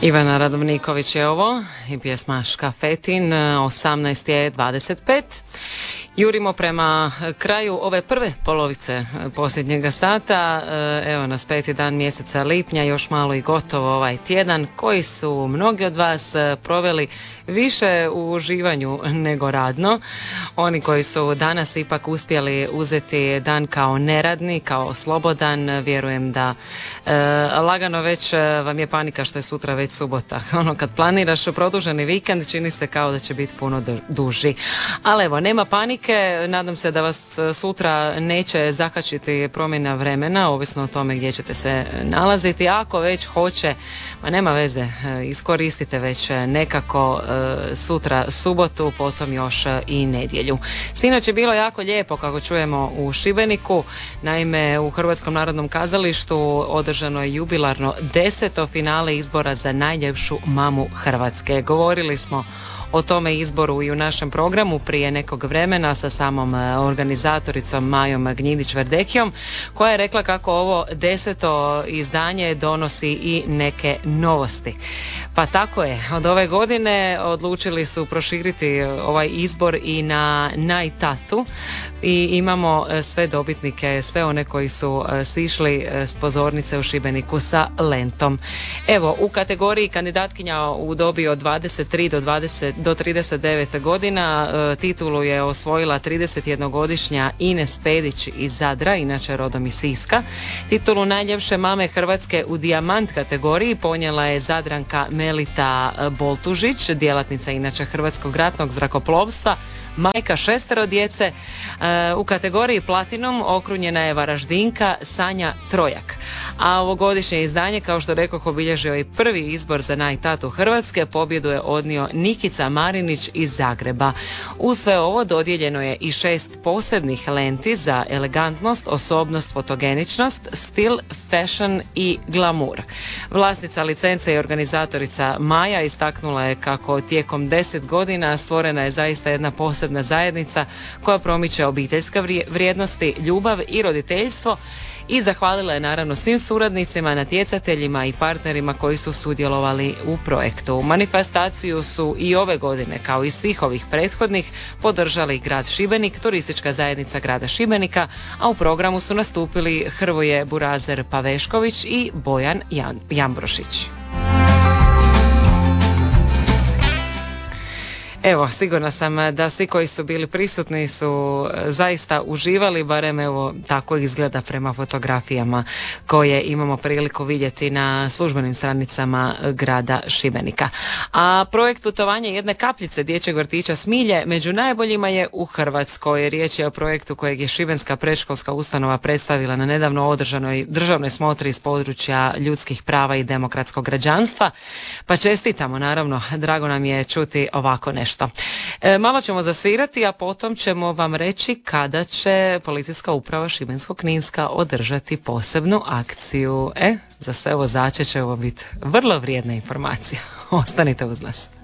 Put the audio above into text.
Ivana Radovniković je ovo i pjesma Škafetin, 18:25. Jurimo prema kraju ove prve polovice posljednjega sata. Evo nas 5. dan mjeseca lipnja, još malo i gotovo ovaj tjedan koji su mnogi od vas proveli više u uživanju nego radno. Oni koji su danas ipak uspjeli uzeti dan kao neradni, kao slobodan, vjerujem da lagano već vam je panika što je sutra već subota. Ono kad planiraš produženi vikend čini se kao da će biti puno duži. Ali evo, nema panike, nadam se da vas sutra neće zakačiti promjena vremena, ovisno o tome gdje ćete se nalaziti. Ako već hoće, ma nema veze, iskoristite već nekako sutra subotu, potom još i nedjelju. Sinoć je bilo jako lijepo, kako čujemo, u Šibeniku. Naime, u Hrvatskom narodnom kazalištu održano je jubilarno 10. finale izbora za najljepšu mamu Hrvatske. Govorili smo o tome izboru i u našem programu prije nekog vremena sa samom organizatoricom Majom Gnjidić-Verdekijom, koja je rekla kako ovo 10. izdanje donosi i neke novosti. Pa tako je, od ove godine odlučili su proširiti ovaj izbor i na najtatu i imamo sve dobitnike, sve one koji su sišli s pozornice u Šibeniku sa lentom. Evo, u kategoriji kandidatkinja u dobi od 23 do 39 godina titulu je osvojila 31-godišnja Ines Pedić iz Zadra, inače rodom iz Siska. Titulu najljepše mame Hrvatske u dijamant kategoriji ponijela je Zadranka Melita Boltužić, djelatnica inače Hrvatskog ratnog zrakoplovstva, majka 6 djece. U kategoriji platinom okrunjena je Varaždinka Sanja Trojak. A ovogodišnje izdanje, kao što rekoh, obilježio je prvi izbor za najtatu Hrvatske. Pobjedu je odnio Nikica Marinić iz Zagreba. Uz sve ovo dodijeljeno je i 6 posebnih lenti za elegantnost, osobnost, fotogeničnost, stil, fashion i glamour. Vlasnica licence i organizatorica Maja istaknula je kako tijekom 10 godina stvorena je zaista jedna posebna zajednica koja promiče obiteljske vrijednosti, ljubav i roditeljstvo, i zahvalila je naravno svim suradnicima, natjecateljima i partnerima koji su sudjelovali u projektu. Manifestaciju su i ove godine, kao i svih ovih prethodnih, podržali grad Šibenik, turistička zajednica grada Šibenika, a u programu su nastupili Hrvoje Burazer Pavešković i Bojan Jambrošić. Evo, sigurna sam da svi koji su bili prisutni su zaista uživali, barem evo tako izgleda prema fotografijama koje imamo priliku vidjeti na službenim stranicama grada Šibenika. A projekt putovanja jedne kapljice dječjeg vrtića Smilje među najboljima je u Hrvatskoj. Riječ je o projektu kojeg je šibenska predškolska ustanova predstavila na nedavno održanoj državnoj smotri iz područja ljudskih prava i demokratskog građanstva. Pa čestitamo, naravno, drago nam je čuti ovako nešto. Malo ćemo zasvirati, a potom ćemo vam reći kada će policijska uprava Šibensko-kninska održati posebnu akciju. Za sve vozače će ovo biti vrlo vrijedna informacija. Ostanite uz nas.